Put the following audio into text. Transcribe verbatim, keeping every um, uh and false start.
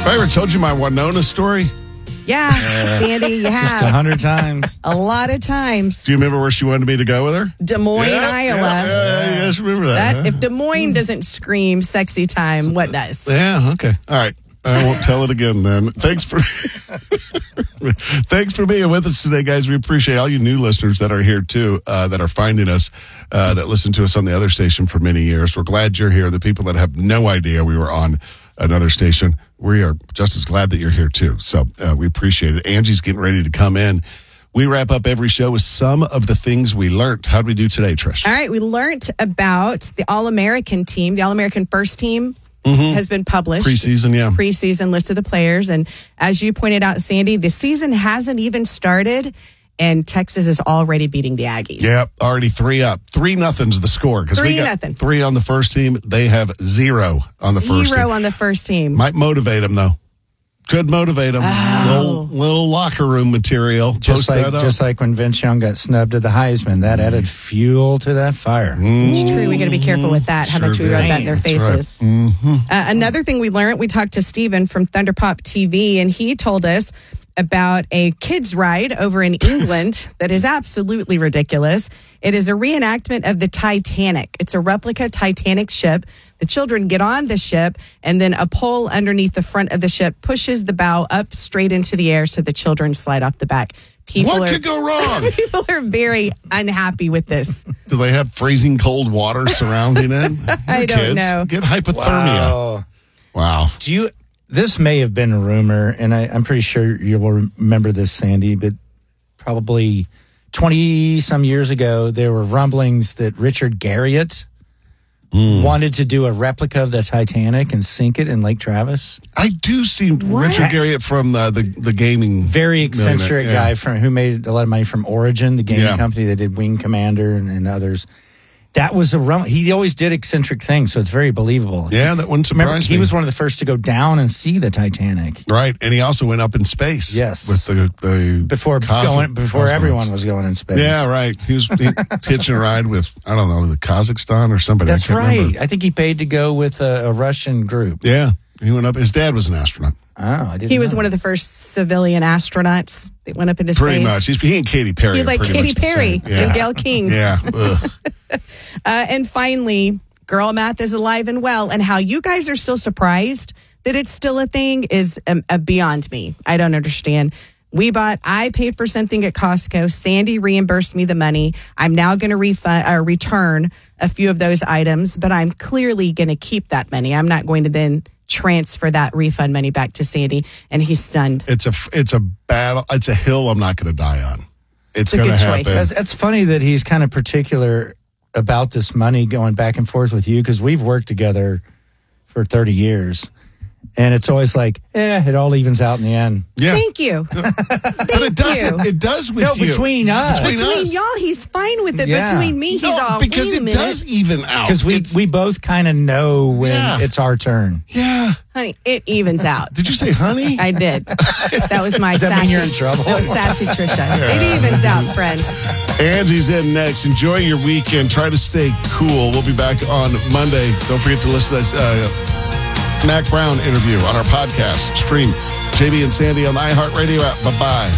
Have I ever told you my Winona story? Yeah, Sandy, you have. Just a hundred times. A lot of times. Do you remember where she wanted me to go with her? Des Moines, yeah, Iowa. Yeah, yeah, you guys remember that? that huh? If Des Moines doesn't scream sexy time, what does? Yeah, okay. All right. I won't tell it again then. Thanks for thanks for being with us today, guys. We appreciate all you new listeners that are here too, uh, that are finding us, uh, that listen to us on the other station for many years. We're glad you're here. The people that have no idea we were on another station, we are just as glad that you're here too. So uh, we appreciate it. Angie's getting ready to come in. We wrap up every show with some of the things we learned. How'd we do today, Trish? All right, we learned about the All-American team, the All-American first team. Mm-hmm. Has been published. Preseason, yeah. Preseason list of the players. And as you pointed out, Sandy, the season hasn't even started, and Texas is already beating the Aggies. Yep, already three up. Three nothing's the score. Three we got nothing. Three on the first team. They have zero on the zero first team. Zero on the first team. Might motivate them, though. Could motivate them. Oh. Little, little locker room material. Just Post like that up. just like when Vince Young got snubbed at the Heisman, that added fuel to that fire. Mm. It's true. We got to be careful with that. How Sure much we did. rub that in their That's faces. right. Mm-hmm. Uh, another thing we learned, we talked to Steven from Thunderpop T V, and he told us about a kids ride over in England that is absolutely ridiculous. It is a reenactment of the Titanic. It's a replica Titanic ship. The children get on the ship, and then a pole underneath the front of the ship pushes the bow up straight into the air so the children slide off the back. People what are, could go wrong? People are very unhappy with this. Do they have freezing cold water surrounding it? I Your don't kids know. Get hypothermia. Wow. Wow. Do you? This may have been a rumor, and I, I'm pretty sure you will remember this, Sandy, but probably twenty some years ago, there were rumblings that Richard Garriott mm. wanted to do a replica of the Titanic and sink it in Lake Travis. I do see What? Richard Garriott from uh, the, the gaming. Very eccentric yeah. guy from who made a lot of money from Origin, the gaming Yeah. company that did Wing Commander and, and others. That was a rum. He always did eccentric things, so it's very believable. Yeah, that wouldn't surprise Remember, me. he was one of the first to go down and see the Titanic. Right, and he also went up in space. Yes. With the, the Before Kaz- going, before cosmonauts. everyone was going in space. Yeah, right. He was he, hitching a ride with, I don't know, the Kazakhstan or somebody. That's I can't right. remember. I think he paid to go with a, a Russian group. Yeah, he went up. His dad was an astronaut. Oh, I didn't He was know. one of the first civilian astronauts that went up into Pretty space. much. He's, he and Katy Perry He's are like pretty Katy much the Perry same. Yeah. and Gail King. Yeah. Ugh. Uh, and finally, girl math is alive and well. And how you guys are still surprised that it's still a thing is um, uh, beyond me. I don't understand. We bought, I paid for something at Costco. Sandy reimbursed me the money. I'm now going to refund or return a few of those items, but I'm clearly going to keep that money. I'm not going to then transfer that refund money back to Sandy. And he's stunned. It's a, it's a battle. It's a hill I'm not going to die on. It's, It's a going to good happen. choice. That's, that's funny that he's kind of particular about this money going back and forth with you because we've worked together for thirty years. And it's always like, eh, it all evens out in the end. Yeah. Thank you. But it doesn't. you. It does with No, you. between us. Between, Between us. y'all, he's fine with it. Yeah. Between me, he's No, all, because wait a it minute. does even out. Because we, It's- we both kind of know when Yeah. it's our turn. Yeah. Honey, it evens out. Did you say honey? I did. That was my Does that sassy. mean you're in trouble? That was sassy Trisha. It evens out, friend. Angie's in next. Enjoy your weekend. Try to stay cool. We'll be back on Monday. Don't forget to listen to that uh, Mac Brown interview on our podcast. Stream J B and Sandy on the iHeartRadio app. Bye-bye.